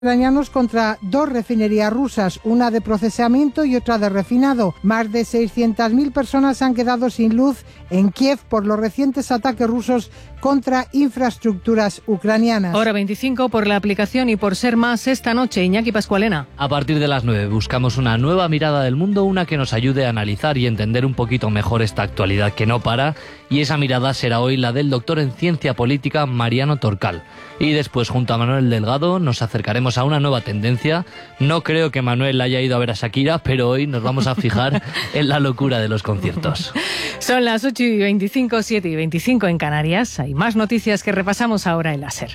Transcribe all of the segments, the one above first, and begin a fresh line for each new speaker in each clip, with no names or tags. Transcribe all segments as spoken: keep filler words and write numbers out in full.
ucranianos contra dos refinerías rusas, una de procesamiento y otra de refinado. Más de seiscientas mil personas han quedado sin luz en Kiev por los recientes ataques rusos contra infraestructuras ucranianas.
Hora veinticinco por la aplicación y por ser más esta noche. Iñaki Pascualena.
A partir de las nueve buscamos una nueva mirada del mundo, una que nos ayude a analizar y entender un poquito mejor esta actualidad que no para, y esa mirada será hoy la del doctor en ciencia política Mariano Torcal. Y después, junto a Manuel Delgado, nos acercaremos a una nueva tendencia. No creo que Manuel haya ido a ver a Shakira, pero hoy nos vamos a fijar en la locura de los conciertos.
Son las ocho y veinticinco, siete y veinticinco en Canarias. Hay más noticias que repasamos ahora en la SER.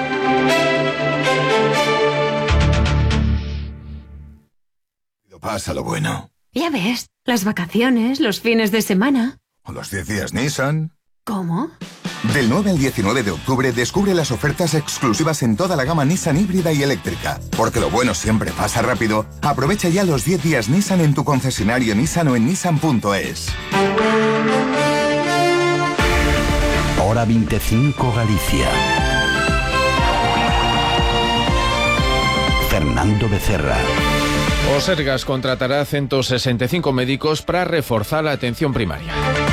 Pasa lo bueno.
Ya ves, las vacaciones, los fines de semana.
O los diez días Nissan.
¿Cómo?
Del nueve al diecinueve de octubre descubre las ofertas exclusivas en toda la gama Nissan híbrida y eléctrica. Porque lo bueno siempre pasa rápido. Aprovecha ya los diez días Nissan en tu concesionario Nissan o en nissan punto es.
Hora veinticinco Galicia. Fernando Becerra.
O Sergas contratará ciento sesenta y cinco médicos para reforzar a atención primaria.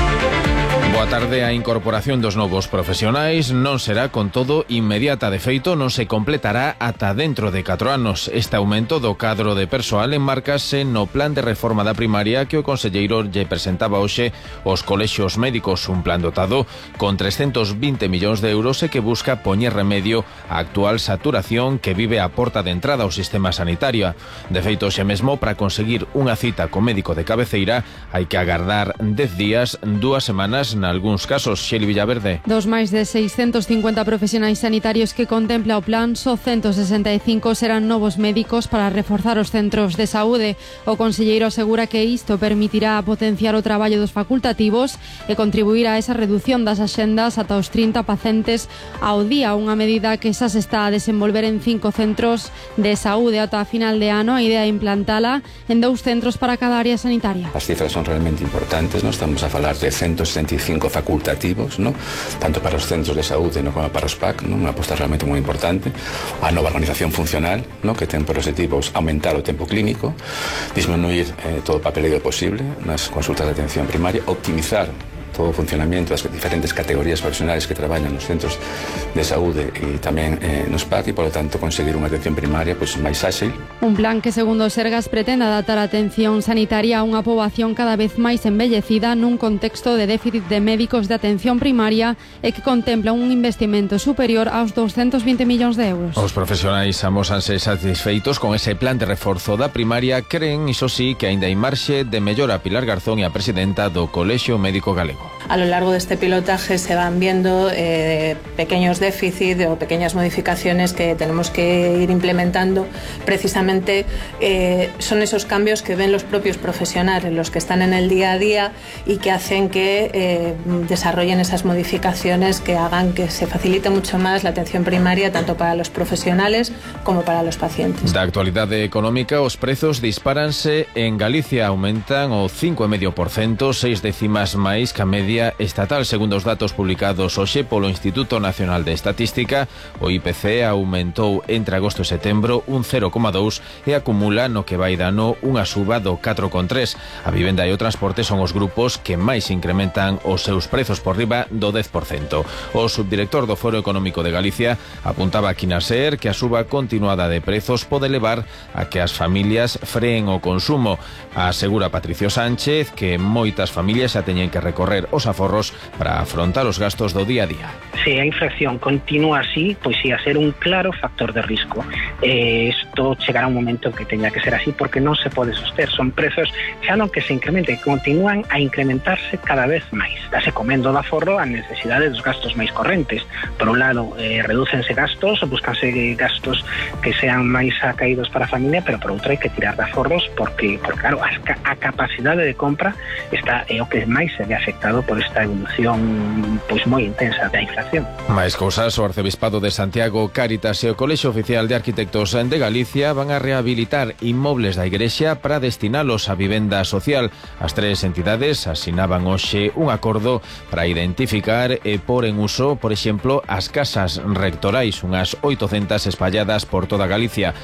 Boa tarde. A incorporación dos novos profesionais non será, con todo, inmediata. De feito, non se completará ata dentro de catro anos. Este aumento do cadro de persoal enmarcase no plan de reforma da primaria que o conselleiro lle presentaba hoxe aos colexios médicos, un plan dotado con trescentos vinte millóns de euros e que busca poñer remedio á actual saturación que vive a porta de entrada ao sistema sanitario. De feito, xe mesmo, para conseguir unha cita co médico de cabeceira hai que agardar dez días, dúas semanas na algúns casos. Xeli Villaverde.
Dos máis de seiscentos cincuenta profesionais sanitarios que contempla o plan, só ciento sesenta e cinco serán novos médicos para reforzar os centros de saúde. O conselleiro asegura que isto permitirá potenciar o traballo dos facultativos e contribuir a esa reducción das axendas ata os trinta pacientes ao día, unha medida que xa se está a desenvolver en cinco centros de saúde. Ata a final de ano a idea é implantala en dous centros para cada área sanitaria.
As cifras son realmente importantes, non estamos a falar de ciento sesenta e cinco facultativos, ¿no? Tanto para os centros de saúde no como para os P A C, ¿no? Unha aposta realmente moi importante. A nova organización funcional, ¿no? Que ten por objetivos aumentar o tempo clínico, disminuir eh, todo o papeleo posible nas consultas de atención primaria, optimizar todo o funcionamento das diferentes categorías profesionales que traballan nos centros de saúde e tamén eh, nos P A C, e, polo tanto, conseguir unha atención primaria pues, máis áxil.
Un plan que, segundo Sergas, pretende adaptar a atención sanitaria a unha poboación cada vez máis envellecida nun contexto de déficit de médicos de atención primaria e que contempla un investimento superior aos doscientos vinte millóns de euros.
Os profesionais amósanse satisfeitos con ese plan de reforzo da primaria. Creen, iso sí, que aínda hai marxe de mellora. Pilar Garzón é a presidenta do Colexio Médico Galego.
A lo largo de este pilotaje se van viendo eh, pequeños déficits o pequeñas modificaciones que tenemos que ir implementando. Precisamente eh, son esos cambios que ven los propios profesionales, los que están en el día a día y que hacen que eh, desarrollen esas modificaciones que hagan que se facilite mucho más la atención primaria, tanto para los profesionales como para los pacientes.
Da actualidade económica, os prezos dispáranse en Galicia, aumentan o cinco coma cinco por cento, seis décimas máis que a media estatal. Segundo os datos publicados hoxe polo Instituto Nacional de Estatística, o I P C aumentou entre agosto e setembro un cero coma dous e acumula no que vai de ano unha suba do catro coma tres. A vivenda e o transporte son os grupos que máis incrementan os seus prezos, por riba do dez por cento. O subdirector do Foro Económico de Galicia apuntaba aquí na SER que a suba continuada de prezos pode levar a que as familias freen o consumo. Asegura Patricio Sánchez que moitas familias xa teñen que recorrer os aforros para afrontar os gastos do día a día.
Se a inflación continúa así, pois si a ser un claro factor de risco. Eh, isto chegará un momento que teña que ser así porque non se pode soster. Son prezos xa non que se incrementen, que continúan a incrementarse cada vez máis. Dase comendo do aforro a necesidade dos gastos máis correntes. Por un lado, eh, redúcense gastos, buscanse gastos que sean máis acaídos para a familia, pero por outro hai que tirar de aforros porque, porque claro, a, a capacidade de compra está é o que máis se ve afectado por por esta evolución pois moi intensa da inflación.
Máis cousas, o Arcebispado de Santiago, Cáritas e o Colexio Oficial de Arquitectos de Galicia van a rehabilitar inmobles da Igrexa para destinalos a vivenda social. As tres entidades asinaban hoxe un acordo para identificar e pôr en uso, por exemplo, as casas rectorais, unhas oitocentas espalladas por toda Galicia.